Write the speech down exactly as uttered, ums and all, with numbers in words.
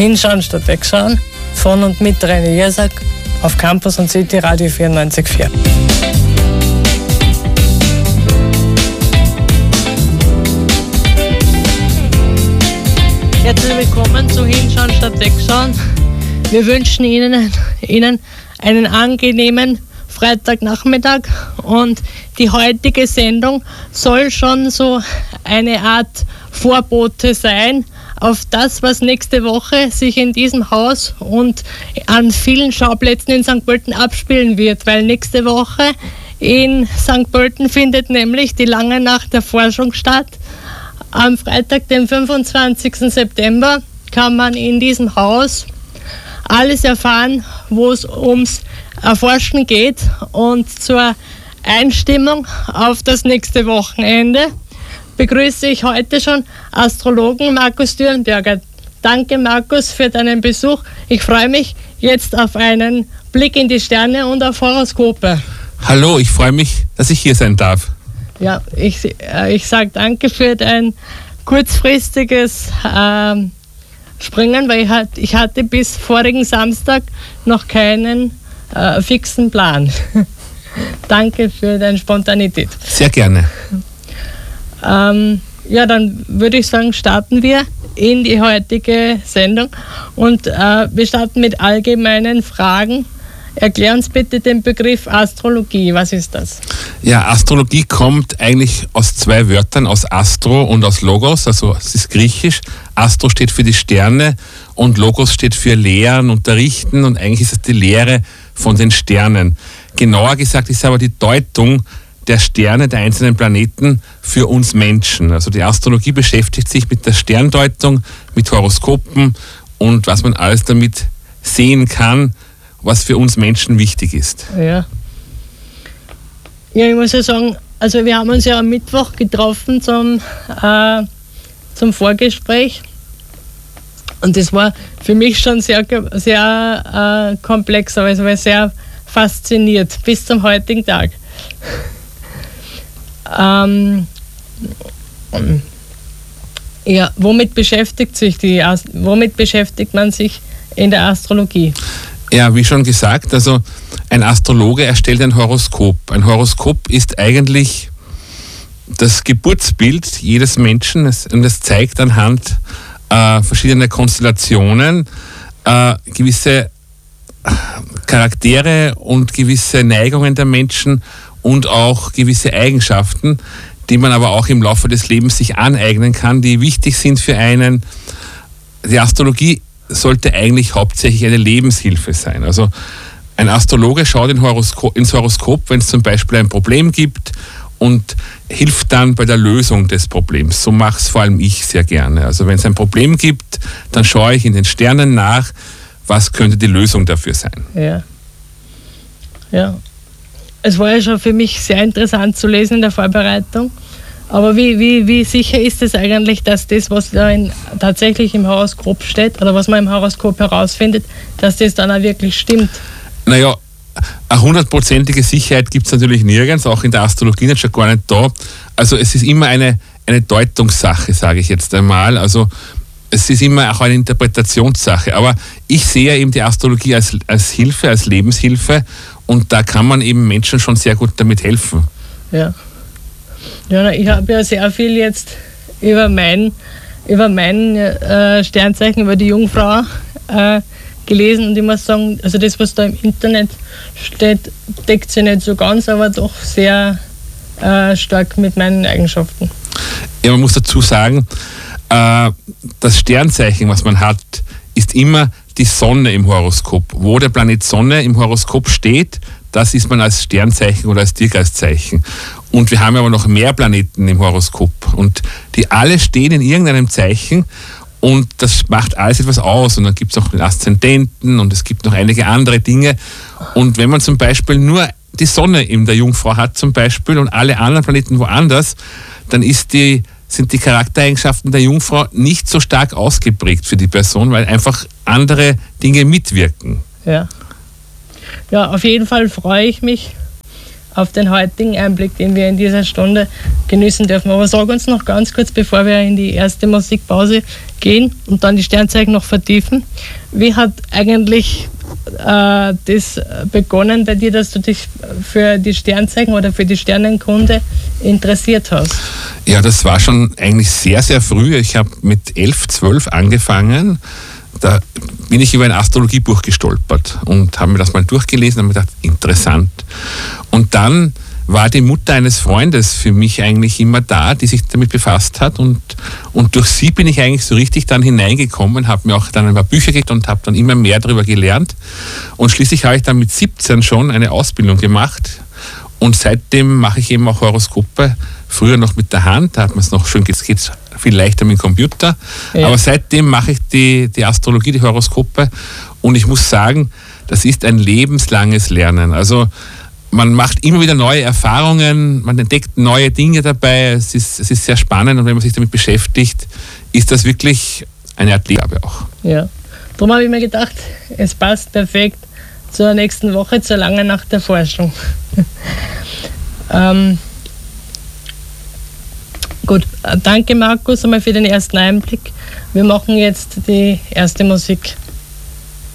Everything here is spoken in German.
Hinschauen statt wegschauen. Von und mit René Jesak auf Campus und City Radio vierundneunzig Komma vier. Herzlich willkommen zu Hinschauen statt Wegschauen. Wir wünschen Ihnen, Ihnen einen angenehmen Freitagnachmittag und die heutige Sendung soll schon so eine Art Vorbote sein auf das, was nächste Woche sich in diesem Haus und an vielen Schauplätzen in Sankt Pölten abspielen wird, weil nächste Woche in Sankt Pölten findet nämlich die lange Nacht der Forschung statt. Am Freitag, den fünfundzwanzigsten September, kann man in diesem Haus alles erfahren, wo es ums Erforschen geht, und zur Einstimmung auf das nächste Wochenende begrüße ich heute schon Astrologen Markus Dürrenberger. Danke, Markus, für deinen Besuch. Ich freue mich jetzt auf einen Blick in die Sterne und auf Horoskope. Hallo, ich freue mich, dass ich hier sein darf. Ja, ich, äh, ich sage danke für dein kurzfristiges äh, Springen, weil ich, hat, ich hatte bis vorigen Samstag noch keinen äh, fixen Plan. Danke für deine Spontanität. Sehr gerne. Ähm, ja, dann würde ich sagen, starten wir in die heutige Sendung und äh, wir starten mit allgemeinen Fragen. Erklär uns bitte den Begriff Astrologie. Was ist das? Ja, Astrologie kommt eigentlich aus zwei Wörtern, aus Astro und aus Logos, also es ist griechisch. Astro steht für die Sterne und Logos steht für Lehren, Unterrichten, und eigentlich ist es die Lehre von den Sternen. Genauer gesagt ist aber die Deutung der Sterne, der einzelnen Planeten für uns Menschen. Also die Astrologie beschäftigt sich mit der Sterndeutung, mit Horoskopen und was man alles damit sehen kann, was für uns Menschen wichtig ist. Ja. Ja, ich muss ja sagen, also wir haben uns ja am Mittwoch getroffen zum, äh, zum Vorgespräch, und das war für mich schon sehr, sehr äh, komplex, aber es war sehr fasziniert bis zum heutigen Tag. Ähm, ja, womit beschäftigt sich die, womit beschäftigt man sich in der Astrologie? Ja, wie schon gesagt, also ein Astrologe erstellt ein Horoskop. Ein Horoskop ist eigentlich das Geburtsbild jedes Menschen, und es zeigt anhand äh, verschiedener Konstellationen äh, gewisse Charaktere und gewisse Neigungen der Menschen und auch gewisse Eigenschaften, die man aber auch im Laufe des Lebens sich aneignen kann, die wichtig sind für einen. Die Astrologie sollte eigentlich hauptsächlich eine Lebenshilfe sein. Also ein Astrologe schaut in Horoskop, ins Horoskop, wenn es zum Beispiel ein Problem gibt, und hilft dann bei der Lösung des Problems. So mache es vor allem ich sehr gerne. Also wenn es ein Problem gibt, dann schaue ich in den Sternen nach, was könnte die Lösung dafür sein. Ja. Ja. Es war ja schon für mich sehr interessant zu lesen in der Vorbereitung. Aber wie, wie, wie sicher ist es eigentlich, dass das, was da in, tatsächlich im Horoskop steht oder was man im Horoskop herausfindet, dass das dann auch wirklich stimmt? Naja, eine hundertprozentige Sicherheit gibt es natürlich nirgends, auch in der Astrologie nicht, schon gar nicht da. Also es ist immer eine, eine Deutungssache, sage ich jetzt einmal. Also es ist immer auch eine Interpretationssache. Aber ich sehe eben die Astrologie als, als Hilfe, als Lebenshilfe, und da kann man eben Menschen schon sehr gut damit helfen. Ja. Ja, ich habe ja sehr viel jetzt über mein, über mein äh, Sternzeichen, über die Jungfrau äh, gelesen, und ich muss sagen, also das, was da im Internet steht, deckt sich nicht so ganz, aber doch sehr äh, stark mit meinen Eigenschaften. Ja, man muss dazu sagen, äh, das Sternzeichen, was man hat, ist immer die Sonne im Horoskop. Wo der Planet Sonne im Horoskop steht, das ist man als Sternzeichen oder als Tierkreiszeichen. Und wir haben aber noch mehr Planeten im Horoskop, und die alle stehen in irgendeinem Zeichen, und das macht alles etwas aus. Und dann gibt es auch den Aszendenten und es gibt noch einige andere Dinge. Und wenn man zum Beispiel nur die Sonne in der Jungfrau hat zum Beispiel und alle anderen Planeten woanders, dann ist die, sind die Charaktereigenschaften der Jungfrau nicht so stark ausgeprägt für die Person, weil einfach andere Dinge mitwirken. Ja. Ja, auf jeden Fall freue ich mich auf den heutigen Einblick, den wir in dieser Stunde genießen dürfen. Aber sag uns noch ganz kurz, bevor wir in die erste Musikpause gehen und dann die Sternzeichen noch vertiefen, wie hat eigentlich äh, das begonnen bei dir, dass du dich für die Sternzeichen oder für die Sternenkunde interessiert hast? Ja, das war schon eigentlich sehr, sehr früh. Ich habe mit elf, zwölf angefangen. Da bin ich über ein Astrologiebuch gestolpert und habe mir das mal durchgelesen und habe mir gedacht, interessant. Und dann war die Mutter eines Freundes für mich eigentlich immer da, die sich damit befasst hat, und, und durch sie bin ich eigentlich so richtig dann hineingekommen, habe mir auch dann ein paar Bücher gekriegt und habe dann immer mehr darüber gelernt, und schließlich habe ich dann mit siebzehn schon eine Ausbildung gemacht, und seitdem mache ich eben auch Horoskope, früher noch mit der Hand, da hat man es noch schön, jetzt geht es viel leichter mit dem Computer, ja. Aber seitdem mache ich die, die Astrologie, die Horoskope, und ich muss sagen, das ist ein lebenslanges Lernen. Also man macht immer wieder neue Erfahrungen, man entdeckt neue Dinge dabei, es ist, es ist sehr spannend, und wenn man sich damit beschäftigt, ist das wirklich eine Art Lehre auch. Ja, darum habe ich mir gedacht, es passt perfekt zur nächsten Woche, zur langen Nacht der Forschung. ähm, gut, danke Markus einmal für den ersten Einblick. Wir machen jetzt die erste Musik.